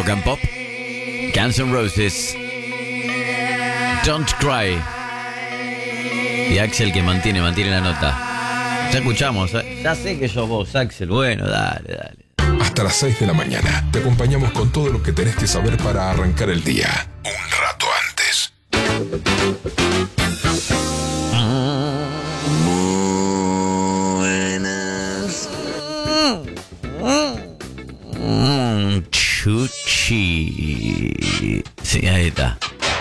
Rock and Pop, Guns N' Roses, Don't Cry. Y Axel que mantiene la nota. Ya escuchamos, ya sé que sos vos, Axel. Bueno, dale. Hasta las 6 de la mañana te acompañamos con todo lo que tenés que saber para arrancar el día. Un rato antes. Buenas. Chuchi. Sí, ahí está.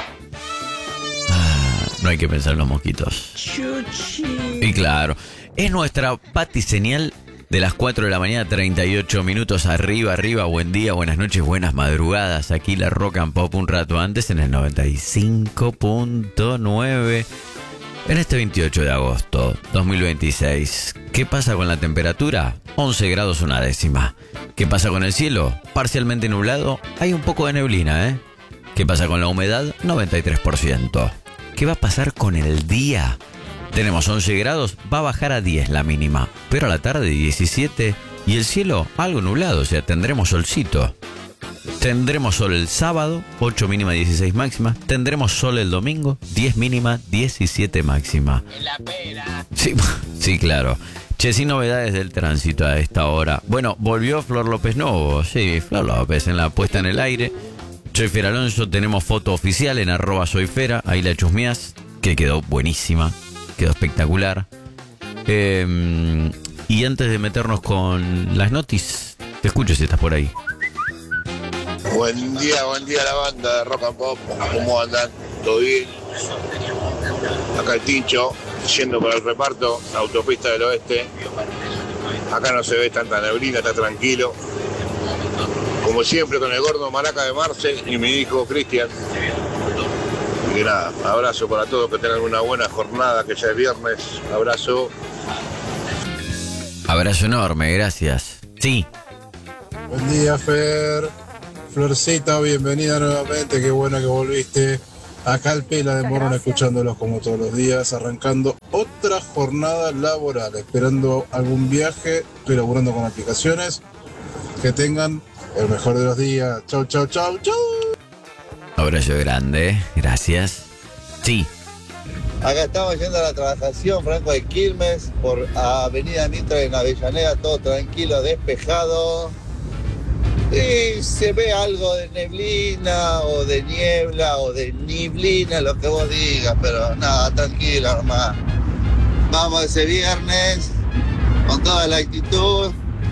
No hay que pensar en los mosquitos. Chuchi. Y claro, es nuestra patiseñal de las 4 de la mañana, 38 minutos. Arriba, buen día, buenas noches, buenas madrugadas. Aquí la Rock and Pop un rato antes en el 95.9. En este 28 de agosto 2026. ¿Qué pasa con la temperatura? 11 grados una décima. ¿Qué pasa con el cielo? Parcialmente nublado. Hay un poco de neblina, ¿eh? ¿Qué pasa con la humedad? 93%. ¿Qué va a pasar con el día? Tenemos 11 grados, va a bajar a 10 la mínima, pero a la tarde 17 y el cielo algo nublado, o sea, tendremos solcito. Tendremos sol el sábado, 8 mínima, 16 máxima. Tendremos sol el domingo, 10 mínima, 17 máxima. En la pera. Sí, claro. Che, sin novedades del tránsito a esta hora. Bueno, volvió Flor López Novo. Sí, Flor López en la puesta en el aire. Soy Fer Alonso, tenemos foto oficial en @soyfera, ahí la chusmeás, que quedó buenísima, quedó espectacular. Y antes de meternos con las noticias, te escucho si estás por ahí. Buen día la banda de Rock and Pop, ¿cómo andan? ¿Todo bien? Acá el Tincho, yendo para el reparto, autopista del oeste. Acá no se ve tanta neblina, está tranquilo. Como siempre con el gordo Maraca de Marce y mi hijo Cristian. Y que nada, abrazo para todos, que tengan una buena jornada, que ya es viernes. Abrazo. Abrazo enorme, gracias. Sí. Buen día, Fer. Florcita, bienvenida nuevamente, qué bueno que volviste. Acá al Pela de Morón, escuchándolos como todos los días, arrancando otra jornada laboral, esperando algún viaje, estoy laburando con aplicaciones. Que tengan el mejor de los días. Chau. Abrazo grande, gracias. Sí. Acá estamos yendo a la trabajación, Franco de Quilmes, por Avenida Nitra en Avellaneda, todo tranquilo, despejado. Y se ve algo de neblina, o de niebla, o de niblina, lo que vos digas, pero nada, tranquilo nomás. Vamos ese viernes, con toda la actitud.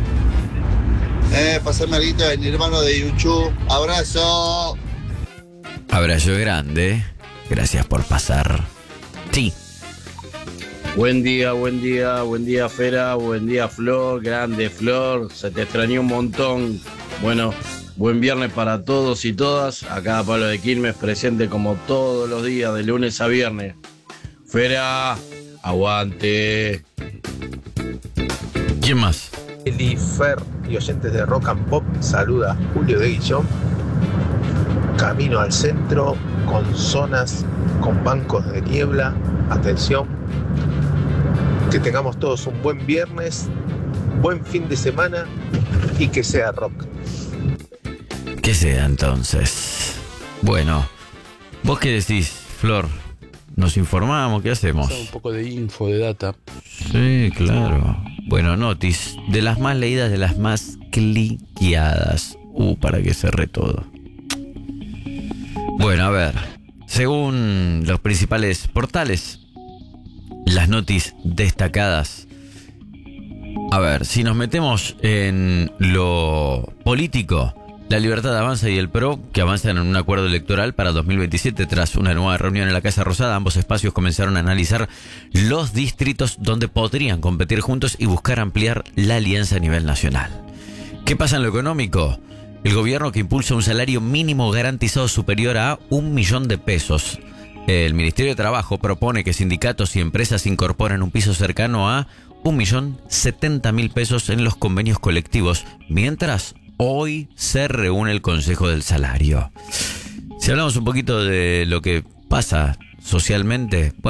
Pasarme algo de mi hermano de YouTube. Abrazo. Abrazo grande. Gracias por pasar. Sí. Buen día, Fera. Buen día, Flor. Grande, Flor. Se te extrañó un montón. Bueno, buen viernes para todos y todas. Acá Pablo de Quilmes, presente como todos los días, de lunes a viernes. Fera, aguante. ¿Quién más? Eli, Fer y oyentes de Rock and Pop, saluda Julio de Guillón. Camino al centro con zonas con bancos de niebla. Atención, que tengamos todos un buen viernes, buen fin de semana y que sea rock. Que sea entonces. Bueno, ¿vos qué decís, Flor? ¿Nos informamos? ¿Qué hacemos? Un poco de info, de data. Sí, claro. Bueno, notis, de las más leídas, de las más cliqueadas. Para que cerré todo. Bueno, a ver. Según los principales portales, las notis destacadas. A ver, si nos metemos en lo político, La Libertad avanza y el PRO, que avanzan en un acuerdo electoral para 2027 tras una nueva reunión en la Casa Rosada. Ambos espacios comenzaron a analizar los distritos donde podrían competir juntos y buscar ampliar la alianza a nivel nacional. ¿Qué pasa en lo económico? El gobierno que impulsa un salario mínimo garantizado superior a 1 millón de pesos. El Ministerio de Trabajo propone que sindicatos y empresas incorporen un piso cercano a 1.070.000 pesos en los convenios colectivos, mientras hoy se reúne el Consejo del Salario. Si hablamos un poquito de lo que pasa socialmente, bueno,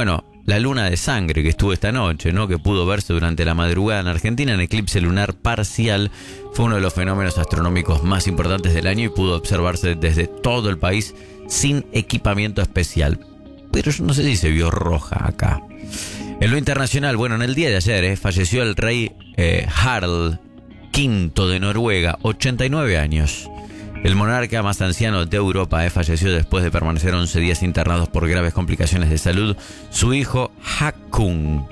la luna de sangre que estuvo esta noche, ¿no? Que pudo verse durante la madrugada en Argentina en eclipse lunar parcial. Fue uno de los fenómenos astronómicos más importantes del año y pudo observarse desde todo el país sin equipamiento especial. Pero yo no sé si se vio roja acá. En lo internacional, bueno, en el día de ayer falleció el rey Harald V de Noruega, 89 años. El monarca más anciano de Europa falleció después de permanecer 11 días internados por graves complicaciones de salud. Su hijo Hakon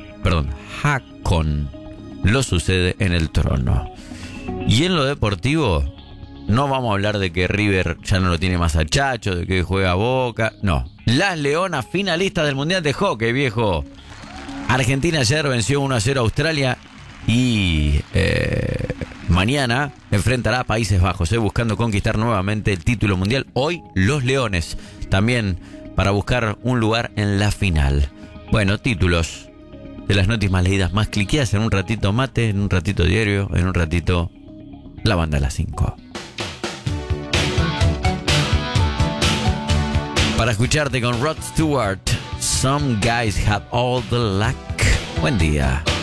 lo sucede en el trono. Y en lo deportivo, no vamos a hablar de que River ya no lo tiene más a Chacho, de que juega Boca. No, las Leonas finalistas del Mundial de Hockey, viejo. Argentina ayer venció 1-0 a Australia y mañana enfrentará a Países Bajos, buscando conquistar nuevamente el título mundial. Hoy los Leones también para buscar un lugar en la final. Bueno, títulos de las noticias más leídas, más cliqueadas. En un ratito mate, en un ratito diario, en un ratito la banda a las 5. Para escucharte con Rod Stewart, Some Guys Have All the Luck. Buen día.